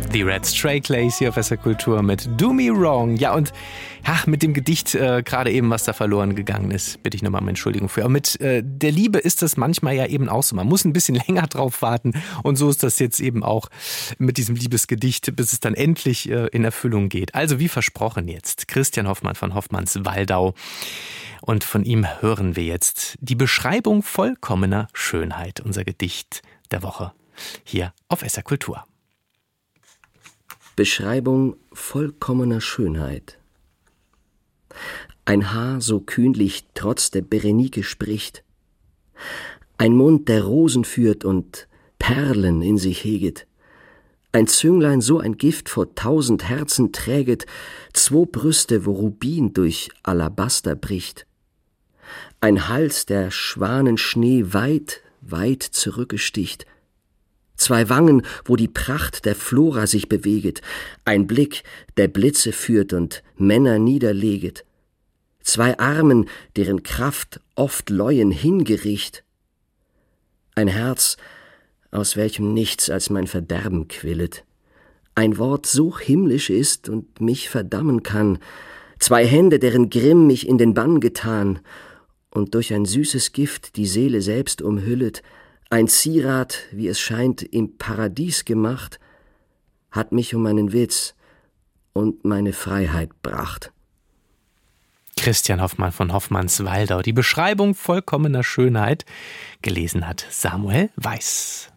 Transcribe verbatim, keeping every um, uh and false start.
The Red Stray Clays hier auf S R Kultur mit Do Me Wrong. Ja, und ach, mit dem Gedicht äh, gerade eben, was da verloren gegangen ist, bitte ich nochmal um Entschuldigung für. Aber mit äh, der Liebe ist das manchmal ja eben auch so. Man muss ein bisschen länger drauf warten. Und so ist das jetzt eben auch mit diesem Liebesgedicht, bis es dann endlich äh, in Erfüllung geht. Also wie versprochen jetzt, Christian Hoffmann von Hoffmanns Waldau. Und von ihm hören wir jetzt die Beschreibung vollkommener Schönheit, unser Gedicht der Woche hier auf S R Kultur. Beschreibung vollkommener Schönheit. Ein Haar so kühnlich trotz der Berenike spricht, ein Mund, der Rosen führt und Perlen in sich heget, ein Zünglein so ein Gift vor tausend Herzen träget, zwo Brüste, wo Rubin durch Alabaster bricht, ein Hals, der Schwanenschnee weit, weit zurückgesticht, zwei Wangen, wo die Pracht der Flora sich beweget, ein Blick, der Blitze führt und Männer niederleget, zwei Armen, deren Kraft oft Leuen hingericht, ein Herz, aus welchem nichts als mein Verderben quillet, ein Wort so himmlisch ist und mich verdammen kann, zwei Hände, deren Grimm mich in den Bann getan und durch ein süßes Gift die Seele selbst umhüllet, ein Zierat, wie es scheint, im Paradies gemacht, hat mich um meinen Witz und meine Freiheit bracht. Christian Hoffmann von Hoffmanns Waldau. Die Beschreibung vollkommener Schönheit gelesen hat Samuel Weiß.